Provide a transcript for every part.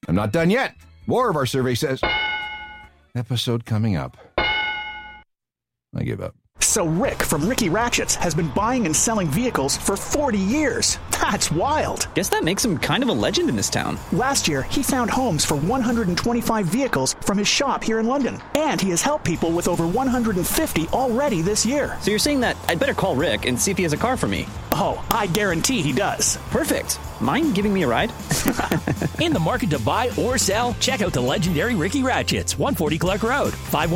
I'm not done yet. More of our survey says, episode coming up. I give up. So Rick from Ricky Ratchets has been buying and selling vehicles for 40 years. That's wild. Guess that makes him kind of a legend in this town. Last year, he found homes for 125 vehicles from his shop here in London. And he has helped people with over 150 already this year. So you're saying that I'd better call Rick and see if he has a car for me? Oh, I guarantee he does. Perfect. Mind giving me a ride? In the market to buy or sell? Check out the legendary Ricky Ratchets, 140 Clark Road,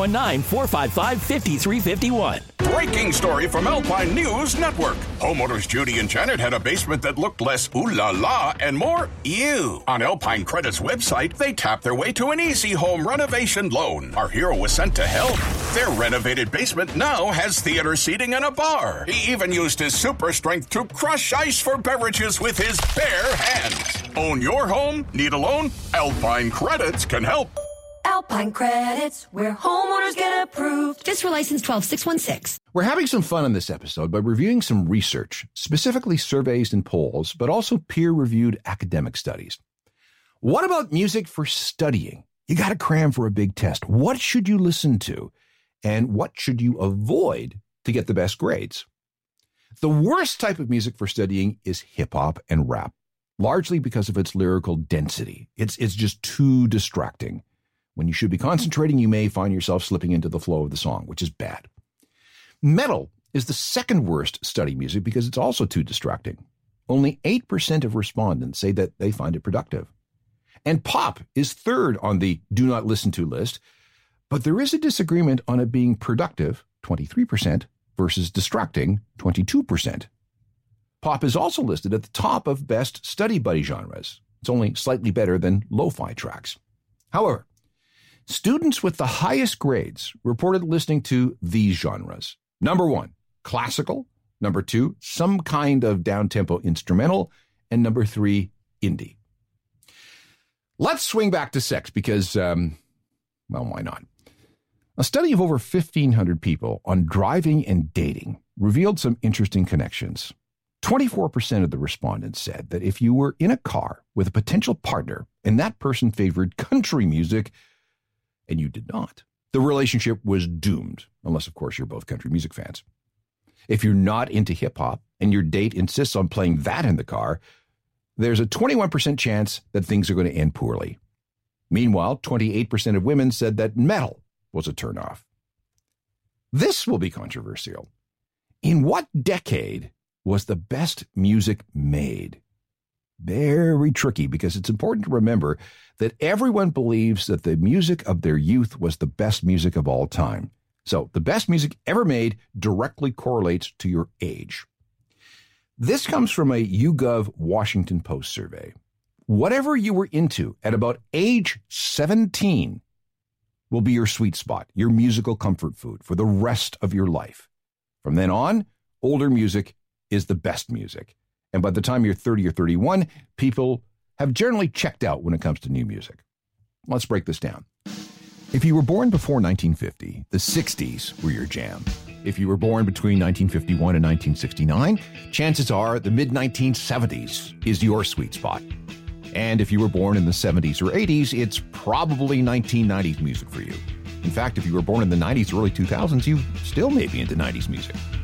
519-455-5351. Breaking story from Alpine News Network. Homeowners Judy and Janet had a basement that looked less ooh la la and more ew. On Alpine Credit's website, they tapped their way to an easy home renovation loan. Our hero was sent to help. Their renovated basement now has theater seating and a bar. He even used his super strength to crush ice for beverages with his bare hands. Own your home? Need a loan? Alpine Credits can help. Alpine Credits, where homeowners get approved. Just for license 12616. We're having some fun on this episode by reviewing some research, specifically surveys and polls, but also peer-reviewed academic studies. What about music for studying? You got to cram for a big test. What should you listen to? And what should you avoid to get the best grades? The worst type of music for studying is hip-hop and rap, largely because of its lyrical density. It's just too distracting. When you should be concentrating, you may find yourself slipping into the flow of the song, which is bad. Metal is the second worst study music because it's also too distracting. Only 8% of respondents say that they find it productive. And pop is third on the do not listen to list, but there is a disagreement on it being productive, 23%, versus distracting, 22%. Pop is also listed at the top of best study buddy genres. It's only slightly better than lo-fi tracks. However, students with the highest grades reported listening to these genres. Number 1, classical. Number 2, some kind of down-tempo instrumental. And number 3, indie. Let's swing back to sex because, well, why not? A study of over 1,500 people on driving and dating revealed some interesting connections. 24% of the respondents said that if you were in a car with a potential partner and that person favored country music, and you did not, the relationship was doomed, unless, of course, you're both country music fans. If you're not into hip-hop and your date insists on playing that in the car, there's a 21% chance that things are going to end poorly. Meanwhile, 28% of women said that metal was a turnoff. This will be controversial. In what decade was the best music made? Very tricky because it's important to remember that everyone believes that the music of their youth was the best music of all time. So the best music ever made directly correlates to your age. This comes from a YouGov Washington Post survey. Whatever you were into at about age 17 will be your sweet spot, your musical comfort food for the rest of your life. From then on, older music is the best music. And by the time you're 30 or 31, people have generally checked out when it comes to new music. Let's break this down. If you were born before 1950, the 60s were your jam. If you were born between 1951 and 1969, chances are the mid-1970s is your sweet spot. And if you were born in the 70s or 80s, it's probably 1990s music for you. In fact, if you were born in the 90s or early 2000s, you still may be into 90s music.